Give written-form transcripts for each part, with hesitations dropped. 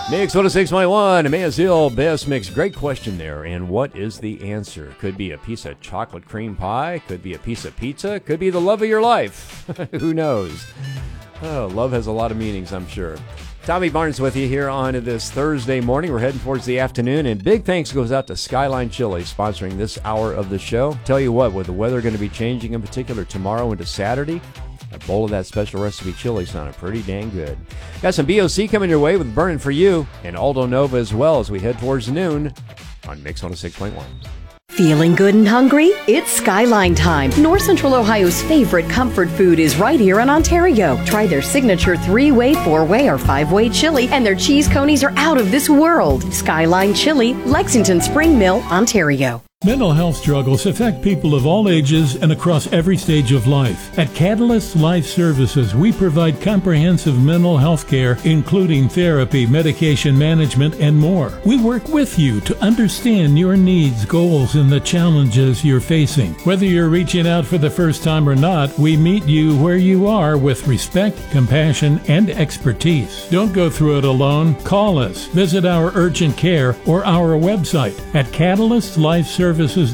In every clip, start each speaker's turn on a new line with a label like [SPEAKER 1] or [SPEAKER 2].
[SPEAKER 1] Mix 106.1, Mansfield Best Mix. Great question there. And what is the answer? Could be a piece of chocolate cream pie. Could be a piece of pizza. Could be the love of your life. Who knows? Oh, love has a lot of meanings, I'm sure. Tommy Barnes with you here on this Thursday morning. We're heading towards the afternoon, and big thanks goes out to Skyline Chili sponsoring this hour of the show. Tell you what, with the weather going to be changing in particular tomorrow into Saturday, a bowl of that special recipe chili sounded pretty dang good. Got some BOC coming your way with Burning For You and Aldo Nova as well as we head towards noon on Mix 106.1.
[SPEAKER 2] Feeling good and hungry? It's Skyline time. North Central Ohio's favorite comfort food is right here in Ontario. Try their signature 3-way, 4-way, or 5-way chili, and their cheese conies are out of this world. Skyline Chili, Lexington Spring Mill, Ontario.
[SPEAKER 3] Mental health struggles affect people of all ages and across every stage of life. At Catalyst Life Services, we provide comprehensive mental health care, including therapy, medication management, and more. We work with you to understand your needs, goals, and the challenges you're facing. Whether you're reaching out for the first time or not, we meet you where you are with respect, compassion, and expertise. Don't go through it alone. Call us. Visit our urgent care or our website at catalystlifeservices.org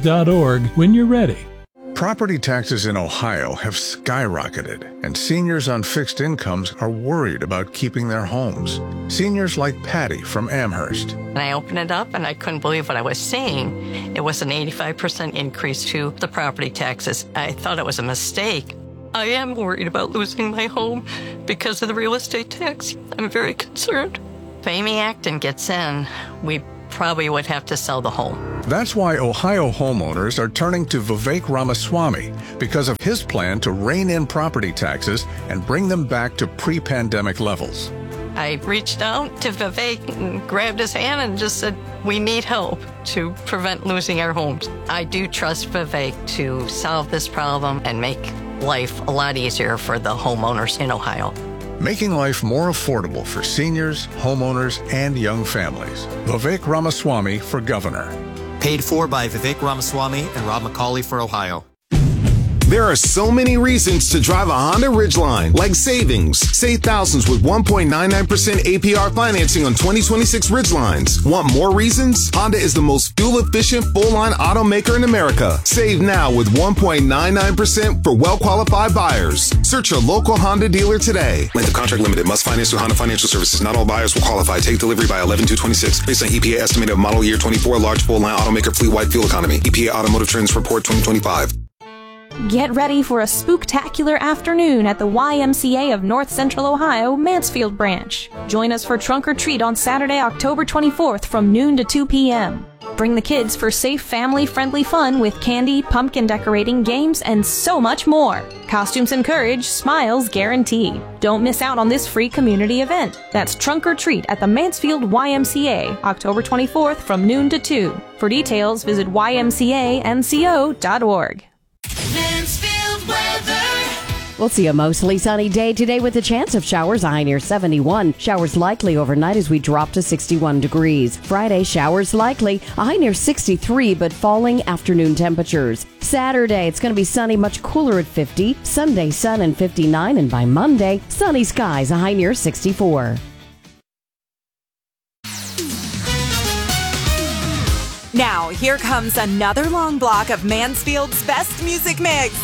[SPEAKER 3] when you're ready.
[SPEAKER 4] Property taxes in Ohio have skyrocketed, and seniors on fixed incomes are worried about keeping their homes. Seniors like Patty from Amherst.
[SPEAKER 5] And I opened it up and I couldn't believe what I was seeing. It was an 85% increase to the property taxes. I thought it was a mistake. I am worried about losing my home because of the real estate tax. I'm very concerned. If Amy Acton gets in, we probably would have to sell the home.
[SPEAKER 4] That's why Ohio homeowners are turning to Vivek Ramaswamy because of his plan to rein in property taxes and bring them back to pre-pandemic levels.
[SPEAKER 5] I reached out to Vivek and grabbed his hand and just said, we need help to prevent losing our homes. I do trust Vivek to solve this problem and make life a lot easier for the homeowners in Ohio.
[SPEAKER 4] Making life more affordable for seniors, homeowners, and young families. Vivek Ramaswamy for governor.
[SPEAKER 6] Paid for by Vivek Ramaswamy and Rob McCauley for Ohio.
[SPEAKER 7] There are so many reasons to drive a Honda Ridgeline, like savings. Save thousands with 1.99% APR financing on 2026 Ridgelines. Want more reasons? Honda is the most fuel-efficient full-line automaker in America. Save now with 1.99% for well-qualified buyers. Search your local Honda dealer today.
[SPEAKER 8] Length of contract limited. Must finance through Honda Financial Services. Not all buyers will qualify. Take delivery by 11/2/26. Based on EPA estimate of model year 24, large full-line automaker fleet-wide fuel economy. EPA Automotive Trends Report 2025.
[SPEAKER 9] Get ready for a spooktacular afternoon at the YMCA of North Central Ohio, Mansfield Branch. Join us for Trunk or Treat on Saturday, October 24th from noon to 2 p.m. Bring the kids for safe, family-friendly fun with candy, pumpkin decorating, games, and so much more. Costumes encouraged, smiles guaranteed. Don't miss out on this free community event. That's Trunk or Treat at the Mansfield YMCA, October 24th from noon to 2. For details, visit ymcanco.org.
[SPEAKER 10] Mansfield weather.
[SPEAKER 2] We'll see a mostly sunny day today with a chance of showers, a high near 71. Showers likely overnight as we drop to 61 degrees. Friday, showers likely, a high near 63, but falling afternoon temperatures. Saturday, it's going to be sunny, much cooler at 50. Sunday, sun and 59, and by Monday, sunny skies, a high near 64.
[SPEAKER 11] Now, here comes another long block of Mansfield's best music mix.